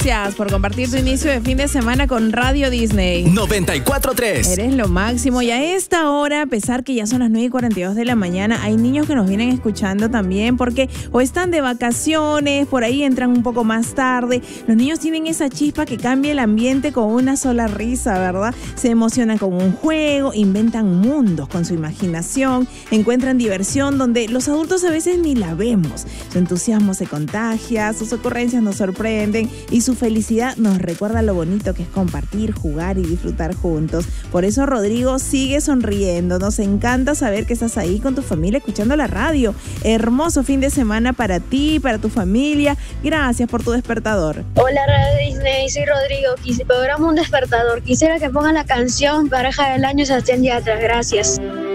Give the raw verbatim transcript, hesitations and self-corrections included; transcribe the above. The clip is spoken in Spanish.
Gracias por compartir tu inicio de fin de semana con Radio Disney. noventa y cuatro tres. Eres lo máximo. Y a esta hora, a pesar que ya son las nueve y cuarenta y dos de la mañana, hay niños que nos vienen escuchando también porque o están de vacaciones, por ahí entran un poco más tarde. Los niños tienen esa chispa que cambia el ambiente con una sola risa, ¿verdad? Se emocionan con un juego, inventan mundos con su imaginación, encuentran diversión donde los adultos a veces ni la vemos. Su entusiasmo se contagia, sus ocurrencias nos sorprenden y su felicidad nos recuerda lo bonito que es compartir, jugar y disfrutar juntos. Por eso, Rodrigo, sigue sonriendo. Nos encanta saber que estás ahí con tu familia escuchando la radio. Hermoso fin de semana para ti, para tu familia. Gracias por tu despertador. Hola, Radio Disney, soy Rodrigo. Quise programa un despertador. Quisiera que pongan la canción Pareja del Año Sebastián Yatra. Gracias.